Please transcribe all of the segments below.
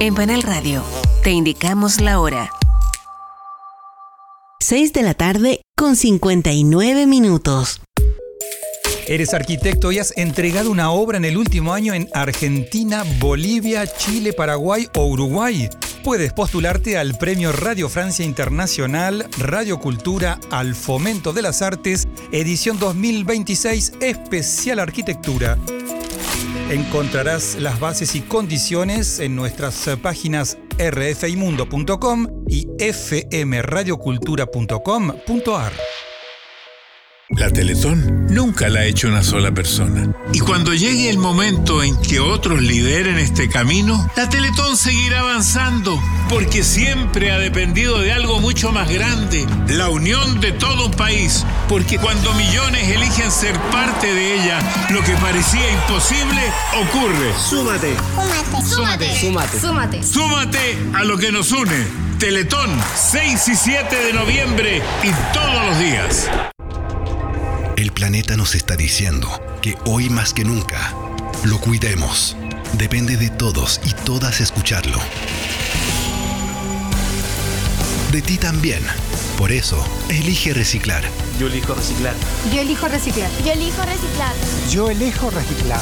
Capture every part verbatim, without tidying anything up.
En Panal Radio, te indicamos la hora. seis de la tarde con cincuenta y nueve minutos. Eres arquitecto y has entregado una obra en el último año en Argentina, Bolivia, Chile, Paraguay o Uruguay. Puedes postularte al Premio Radio Francia Internacional Radio Cultura al Fomento de las Artes, edición dos mil veintiséis, especial arquitectura. Encontrarás las bases y condiciones en nuestras páginas erre efe i mundo punto com y efe eme radio cultura punto com punto a erre. La Teletón nunca la ha hecho una sola persona. Y cuando llegue el momento en que otros lideren este camino, la Teletón seguirá avanzando, porque siempre ha dependido de algo mucho más grande, la unión de todo un país. Porque cuando millones eligen ser parte de ella, lo que parecía imposible ocurre. Súmate. Súmate. Súmate. Súmate. Súmate a lo que nos une. Teletón, seis y siete de noviembre y todos los días. El planeta nos está diciendo que hoy más que nunca lo cuidemos. Depende de todos y todas escucharlo. De ti también. Por eso, elige reciclar. Yo elijo reciclar. Yo elijo reciclar. Yo elijo reciclar. Yo elijo reciclar.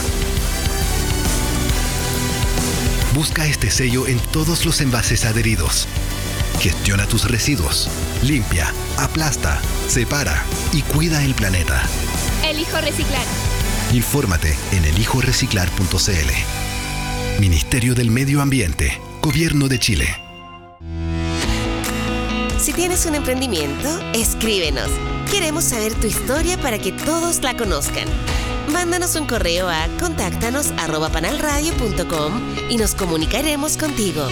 Busca este sello en todos los envases adheridos. Gestiona tus residuos. Limpia, aplasta, separa y cuida el planeta. Elijo reciclar. Infórmate en elijo reciclar punto ce ele. Ministerio del Medio Ambiente, Gobierno de Chile. Si tienes un emprendimiento, escríbenos. Queremos saber tu historia para que todos la conozcan. Mándanos un correo a contáctanos arroba panalradio punto com y nos comunicaremos contigo.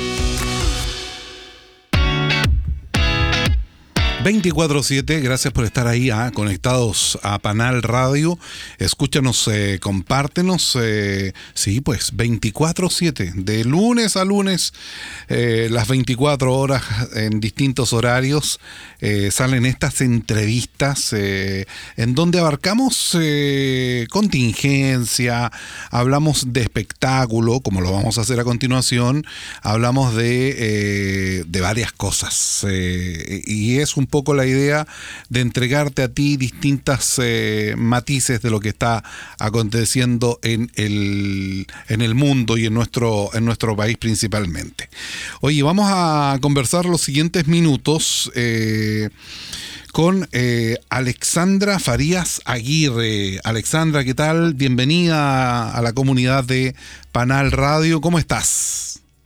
veinticuatro siete, gracias por estar ahí, ah, conectados a Panal Radio. Escúchanos, eh, compártenos. Eh, sí, pues veinticuatro siete, de lunes a lunes, eh, las veinticuatro horas en distintos horarios, eh, salen estas entrevistas eh, en donde abarcamos eh, contingencia, hablamos de espectáculo, como lo vamos a hacer a continuación, hablamos de, eh, de varias cosas. Eh, y es un poco la idea de entregarte a ti distintas eh, matices de lo que está aconteciendo en el, en el mundo y en nuestro, en nuestro país principalmente. Oye, vamos a conversar los siguientes minutos eh, con eh, Alexandra Farías Aguirre. Alexandra, ¿qué tal? Bienvenida a la comunidad de Panal Radio. ¿Cómo estás?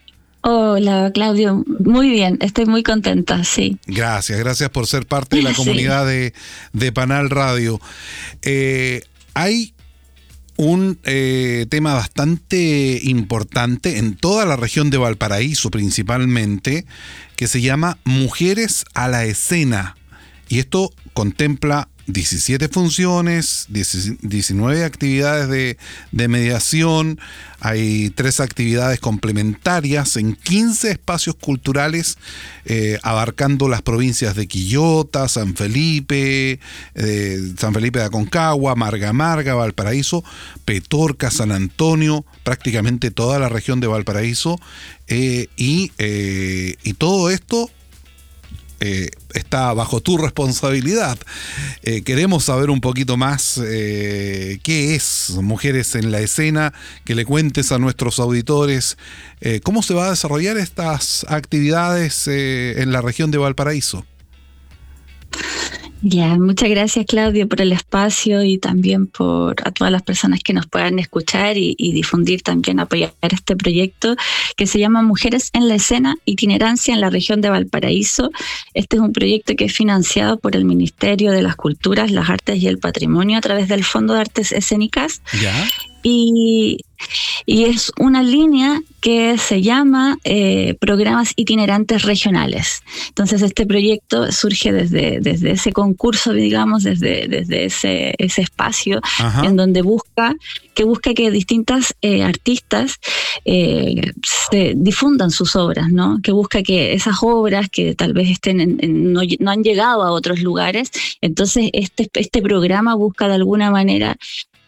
Hola, Claudio. Muy bien, estoy muy contenta, sí. Gracias, gracias por ser parte de la comunidad sí. de, de Panal Radio. Eh, hay un eh, tema bastante importante en toda la región de Valparaíso principalmente, que se llama Mujeres a la Escena. Y esto contempla diecisiete funciones, diecinueve actividades de, de mediación, hay tres actividades complementarias en quince espacios culturales eh, abarcando las provincias de Quillota, San Felipe, eh, San Felipe de Aconcagua, Marga Marga, Valparaíso, Petorca, San Antonio, prácticamente toda la región de Valparaíso eh, y, eh, y todo esto Eh, está bajo tu responsabilidad. Eh, queremos saber un poquito más eh, qué es Mujeres en la Escena, que le cuentes a nuestros auditores eh, cómo se va a desarrollar estas actividades eh, en la región de Valparaíso. Ya, muchas gracias, Claudio, por el espacio y también por a todas las personas que nos puedan escuchar y, y difundir también, apoyar este proyecto que se llama Mujeres en la Escena, Itinerancia en la región de Valparaíso. Este es un proyecto que es financiado por el Ministerio de las Culturas, las Artes y el Patrimonio a través del Fondo de Artes Escénicas. ¿Ya? Y, y es una línea que se llama eh, Programas Itinerantes Regionales. Entonces este proyecto surge desde, desde ese concurso, digamos, desde, desde ese, ese espacio. Ajá. En donde busca que busca que distintas eh, artistas eh, se difundan sus obras, ¿no? Que busca que esas obras que tal vez estén en, en, no, no han llegado a otros lugares, entonces este, este programa busca de alguna manera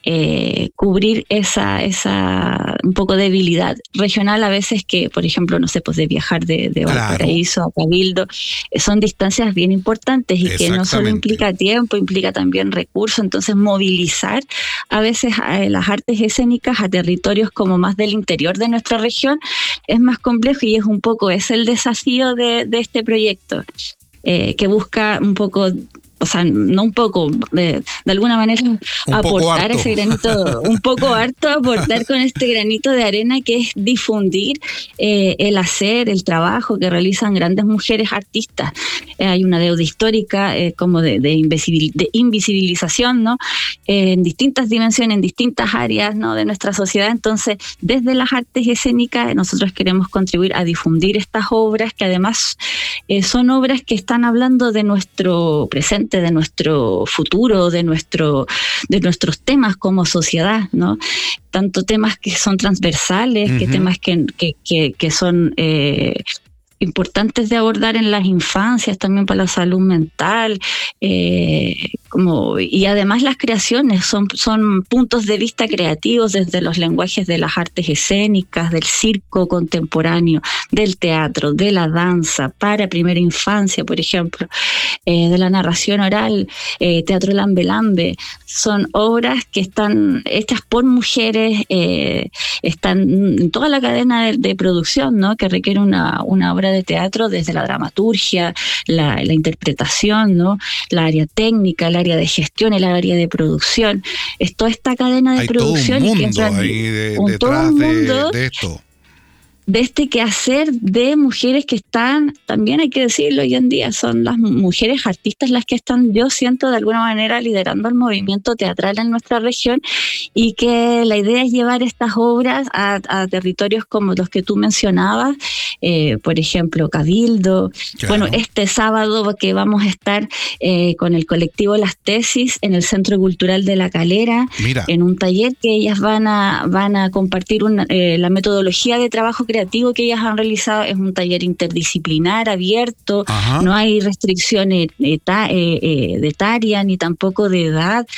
eh, cubrir esa, esa un poco debilidad regional a veces que, por ejemplo, no sé, pues de viajar de, de Valparaíso a Cabildo, eh, son distancias bien importantes y que no solo implica tiempo, implica también recursos, entonces movilizar a veces eh, las artes escénicas a territorios como más del interior de nuestra región es más complejo y es un poco, es el desafío de, de este proyecto, eh, que busca un poco, o sea, no un poco, de, de alguna manera un aportar ese granito, un poco harto, aportar con este granito de arena que es difundir eh, el hacer, el trabajo que realizan grandes mujeres artistas. Eh, hay una deuda histórica eh, como de, de, invisibil, de invisibilización, ¿no? Eh, en distintas dimensiones, en distintas áreas, ¿no?, de nuestra sociedad. Entonces, desde las artes escénicas, nosotros queremos contribuir a difundir estas obras que además eh, son obras que están hablando de nuestro presente, de nuestro futuro, de nuestro, de nuestros temas como sociedad, ¿no? Tanto temas que son transversales, uh-huh. que temas que, que, que, que son eh, importantes de abordar en las infancias, también para la salud mental, eh, como, y además las creaciones son, son puntos de vista creativos desde los lenguajes de las artes escénicas, del circo contemporáneo, del teatro, de la danza, para primera infancia, por ejemplo, eh, de la narración oral, eh, teatro lambe lambe. Son obras que están hechas por mujeres, eh, están en toda la cadena de, de producción, ¿no?, que requiere una, una obra de teatro desde la dramaturgia, la, la interpretación, ¿no?, la área técnica, el área de gestión, el área de producción. Es toda esta cadena de Hay producción. Todo un y mundo que ahí de, un, detrás un de, mundo de esto. De este quehacer de mujeres que están, también hay que decirlo hoy en día, son las mujeres artistas las que están, yo siento, de alguna manera liderando el movimiento teatral en nuestra región, y que la idea es llevar estas obras a, a territorios como los que tú mencionabas, eh, por ejemplo, Cabildo. Claro. Bueno, este sábado que vamos a estar eh, con el colectivo Las Tesis en el Centro Cultural de La Calera, Mira. en un taller que ellas van a, van a compartir una, eh, la metodología de trabajo creativo creativo que ellas han realizado. Es un taller interdisciplinar, abierto. Ajá. No hay restricciones eta, eh, eh, de etaria ni tampoco de edad.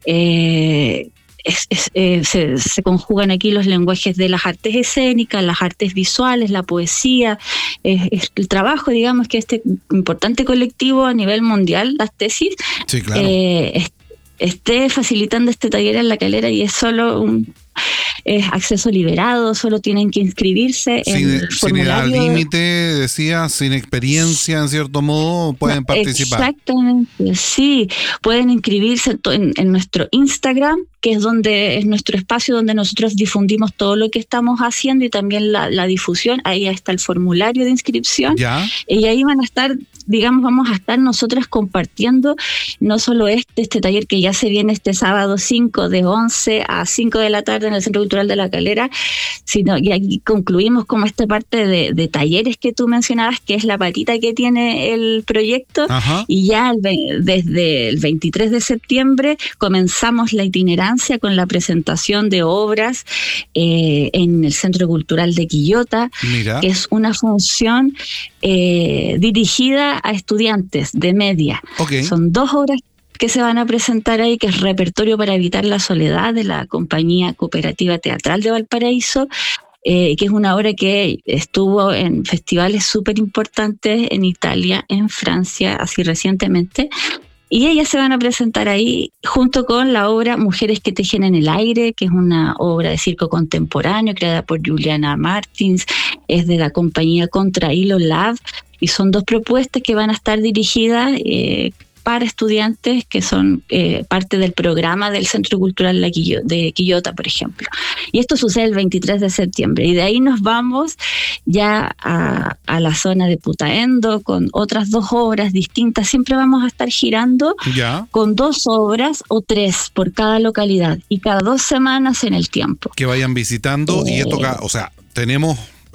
Eh, es, es, eh, se, se conjugan aquí los lenguajes de las artes escénicas, las artes visuales, la poesía, eh, es el trabajo, digamos, que este importante colectivo a nivel mundial, Las Tesis, sí, claro. eh, est- esté facilitando este taller en La Calera, y es solo un es acceso liberado, solo tienen que inscribirse sin, en el sin edad límite, decía, sin experiencia, en cierto modo, pueden no, participar. Exactamente, sí, pueden inscribirse en, en nuestro Instagram, que es donde es nuestro espacio donde nosotros difundimos todo lo que estamos haciendo y también la, la difusión. Ahí está el formulario de inscripción. ¿Ya? Y ahí van a estar, digamos, vamos a estar nosotras compartiendo no solo este, este taller que ya se viene este sábado cinco, de once a cinco de la tarde en el Centro Cultural de La Calera, sino y aquí concluimos como esta parte de, de talleres que tú mencionabas, que es la patita que tiene el proyecto. Ajá. Y ya el, desde el veintitrés de septiembre comenzamos la itinerancia con la presentación de obras eh, en el Centro Cultural de Quillota. Mira. Que es una función eh, dirigida a estudiantes de media. Okay. Son dos obras que se van a presentar ahí, que es Repertorio para evitar la soledad, de la Compañía Cooperativa Teatral de Valparaíso, eh, que es una obra que estuvo en festivales súper importantes en Italia, en Francia, así recientemente. Y ellas se van a presentar ahí junto con la obra Mujeres que tejen en el aire, que es una obra de circo contemporáneo creada por Juliana Martins, es de la compañía Contra Hilo Lab, y son dos propuestas que van a estar dirigidas eh, para estudiantes que son eh, parte del programa del Centro Cultural de Quillota, por ejemplo. Y esto sucede el veintitrés de septiembre. Y de ahí nos vamos ya a, a la zona de Putaendo con otras dos obras distintas. Siempre vamos a estar girando ya. con dos obras o tres por cada localidad y cada dos semanas en el tiempo. Que vayan visitando eh, y esto, o sea, tenemos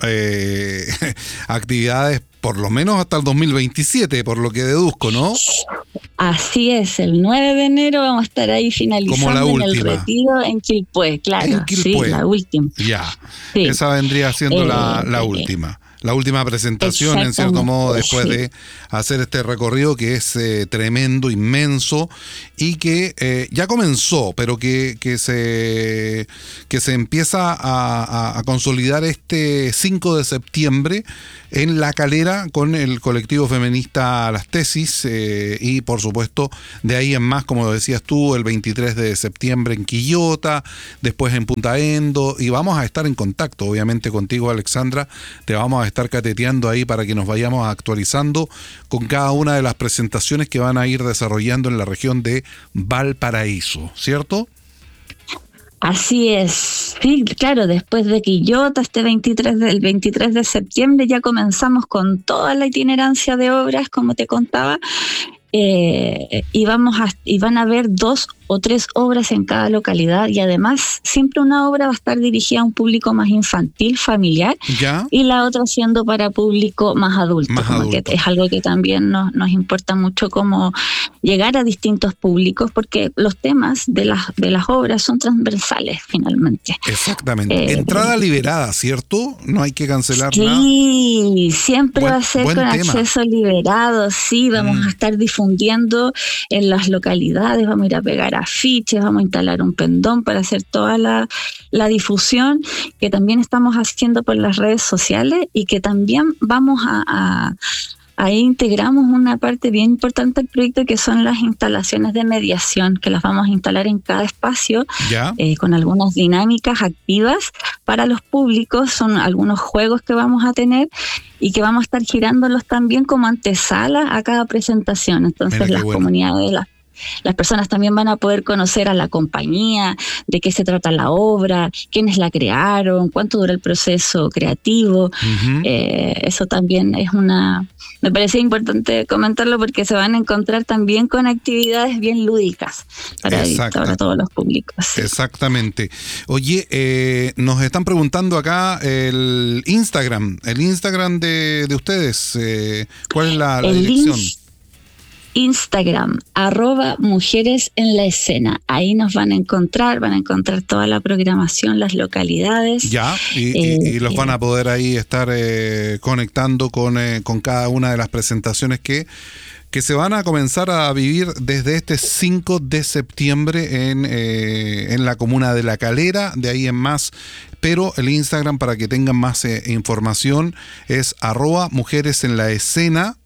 eh, actividades por lo menos hasta el dos mil veintisiete, por lo que deduzco, ¿no? Así es, el nueve de enero vamos a estar ahí finalizando la en el retiro en Quilpué, claro. En Quilpué. Sí, la última. Ya, sí. Esa vendría siendo eh, la, la última. la última presentación, en cierto modo, después sí. de hacer este recorrido que es eh, tremendo, inmenso, y que eh, ya comenzó, pero que, que, se, que se empieza a, a, a consolidar este cinco de septiembre en La Calera con el colectivo feminista Las Tesis, eh, y por supuesto de ahí en más, como decías tú, el veintitrés de septiembre en Quillota, después en Punta Endo, y vamos a estar en contacto obviamente contigo, Alexandra, te vamos a estar cateteando ahí para que nos vayamos actualizando con cada una de las presentaciones que van a ir desarrollando en la región de Valparaíso, ¿cierto? Así es, sí, claro, después de Quillota, este veintitrés del veintitrés de septiembre ya comenzamos con toda la itinerancia de obras, como te contaba, eh, y vamos a, y van a haber dos o tres obras en cada localidad, y además siempre una obra va a estar dirigida a un público más infantil, familiar, ¿ya? Y la otra siendo para público más adulto, más como adulto. que es algo que también nos, nos importa mucho, como llegar a distintos públicos, porque los temas de las de las obras son transversales finalmente. Exactamente. Eh, Entrada liberada, ¿cierto? No hay que cancelar sí, nada. Sí, siempre buen, va a ser con tema. acceso liberado, sí, vamos mm. a estar difundiendo en las localidades, vamos a ir a pegar afiches, vamos a instalar un pendón para hacer toda la, la difusión que también estamos haciendo por las redes sociales, y que también vamos a, a ahí integramos una parte bien importante del proyecto, que son las instalaciones de mediación, que las vamos a instalar en cada espacio, ¿ya? Eh, con algunas dinámicas activas para los públicos. Son algunos juegos que vamos a tener y que vamos a estar girándolos también como antesala a cada presentación. Entonces Mira, las bueno. comunidades, las Las personas también van a poder conocer a la compañía, de qué se trata la obra, quiénes la crearon, cuánto dura el proceso creativo. Uh-huh. Eh, eso también es una... Me parece importante comentarlo, porque se van a encontrar también con actividades bien lúdicas para, para todos los públicos. Sí. Exactamente. Oye, eh, nos están preguntando acá el Instagram, el Instagram de, de ustedes. Eh, ¿Cuál es la, la dirección? Ins- Instagram, arroba Mujeres en la Escena. Ahí nos van a encontrar, van a encontrar toda la programación, las localidades. Ya, y, eh, y, y los van a poder ahí estar eh, conectando con, eh, con cada una de las presentaciones que, que se van a comenzar a vivir desde este cinco de septiembre en, eh, en la comuna de La Calera, de ahí en más. Pero el Instagram, para que tengan más eh, información, es arroba Mujeres en la Escena.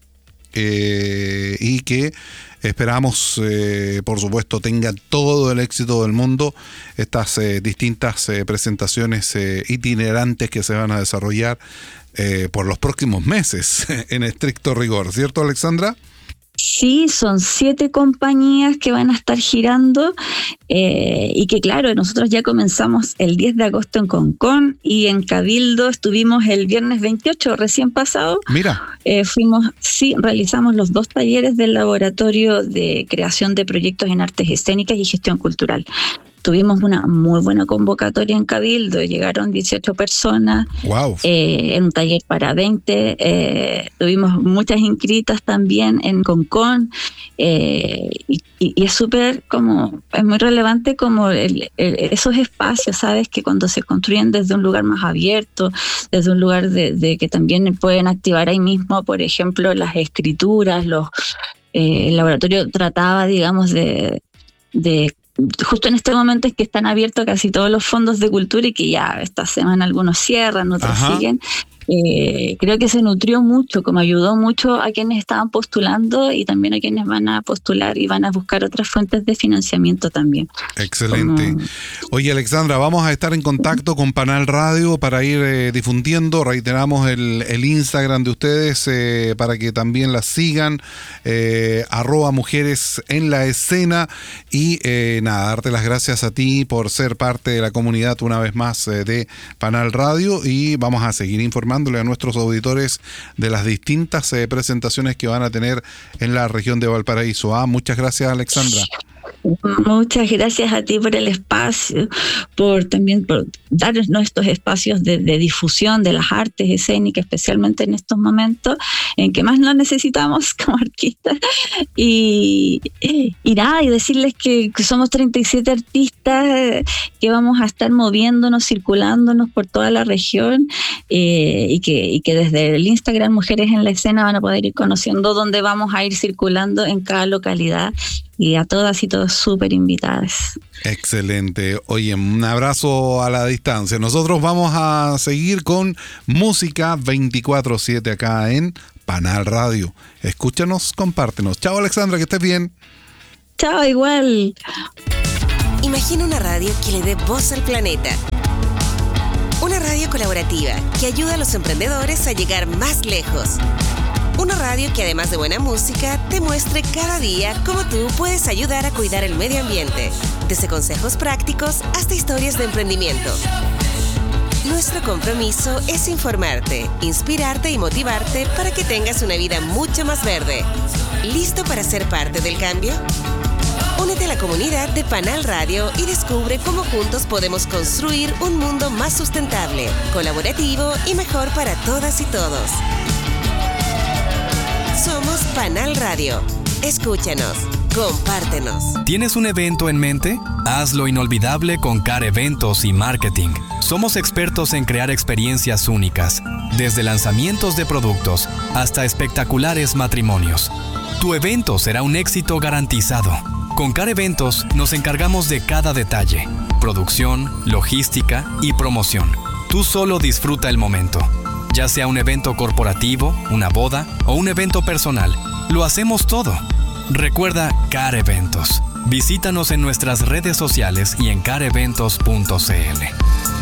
Eh, y que esperamos, eh, por supuesto, tenga todo el éxito del mundo estas eh, distintas eh, presentaciones eh, itinerantes que se van a desarrollar eh, por los próximos meses, en estricto rigor, ¿cierto, Alexandra? Sí, son siete compañías que van a estar girando, eh, y que claro, nosotros ya comenzamos el diez de agosto en Concón, y en Cabildo estuvimos el viernes veintiocho, recién pasado. Mira. Eh, fuimos, sí, realizamos los dos talleres del laboratorio de creación de proyectos en artes escénicas y gestión cultural. Tuvimos una muy buena convocatoria en Cabildo, llegaron dieciocho personas. Wow. Eh, en un taller para veinte, eh, tuvimos muchas inscritas también en Concón, eh, y, y es súper como, es muy relevante como el, el, esos espacios, ¿sabes? Que cuando se construyen desde un lugar más abierto, desde un lugar de, de que también pueden activar ahí mismo, por ejemplo, las escrituras, los eh, el laboratorio trataba, digamos, de... de justo en este momento es que están abiertos casi todos los fondos de cultura, y que ya esta semana algunos cierran, otros Ajá. siguen. Eh, creo que se nutrió mucho, como ayudó mucho a quienes estaban postulando, y también a quienes van a postular y van a buscar otras fuentes de financiamiento también. Excelente. Como... Oye, Alexandra, vamos a estar en contacto con Panal Radio para ir eh, difundiendo. Reiteramos el, el Instagram de ustedes eh, para que también las sigan, eh, arroba Mujeres en la Escena. Y eh, nada, darte las gracias a ti por ser parte de la comunidad una vez más eh, de Panal Radio, y vamos a seguir informando a nuestros auditores de las distintas eh, presentaciones que van a tener en la región de Valparaíso. Ah, muchas gracias, Alexandra. Muchas gracias a ti por el espacio, por también por darnos estos espacios de, de difusión de las artes escénicas, especialmente en estos momentos en que más lo necesitamos como artistas. Y, y nada, y decirles que, que somos treinta y siete artistas que vamos a estar moviéndonos, circulándonos por toda la región, eh, y, que, y que desde el Instagram Mujeres en la Escena van a poder ir conociendo dónde vamos a ir circulando en cada localidad. Y a todas y todos súper invitadas. Excelente. Oye, un abrazo a la distancia. Nosotros vamos a seguir con música veinticuatro siete acá en Panal Radio. Escúchanos, compártenos. Chao, Alexandra, que estés bien. Chao, igual. Imagina una radio que le dé voz al planeta. Una radio colaborativa que ayuda a los emprendedores a llegar más lejos. Una radio que además de buena música, te muestre cada día cómo tú puedes ayudar a cuidar el medio ambiente, desde consejos prácticos hasta historias de emprendimiento. Nuestro compromiso es informarte, inspirarte y motivarte para que tengas una vida mucho más verde. ¿Listo para ser parte del cambio? Únete a la comunidad de Panal Radio y descubre cómo juntos podemos construir un mundo más sustentable, colaborativo y mejor para todas y todos. Somos Panal Radio. Escúchanos, compártenos. ¿Tienes un evento en mente? Hazlo inolvidable con C A R Eventos y Marketing. Somos expertos en crear experiencias únicas, desde lanzamientos de productos hasta espectaculares matrimonios. Tu evento será un éxito garantizado. Con C A R Eventos nos encargamos de cada detalle: producción, logística y promoción. Tú solo disfruta el momento. Ya sea un evento corporativo, una boda o un evento personal, lo hacemos todo. Recuerda C A R Eventos. Visítanos en nuestras redes sociales y en car eventos punto c l.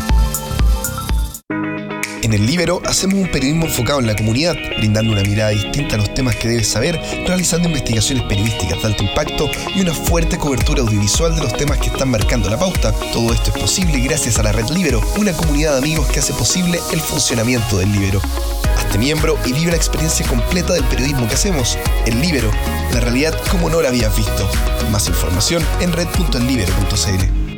En El Líbero hacemos un periodismo enfocado en la comunidad, brindando una mirada distinta a los temas que debes saber, realizando investigaciones periodísticas de alto impacto y una fuerte cobertura audiovisual de los temas que están marcando la pauta. Todo esto es posible gracias a la Red Líbero, una comunidad de amigos que hace posible el funcionamiento del Líbero. Hazte miembro y vive la experiencia completa del periodismo que hacemos. El Líbero, la realidad como no la habías visto. Más información en red punto el libero punto c l.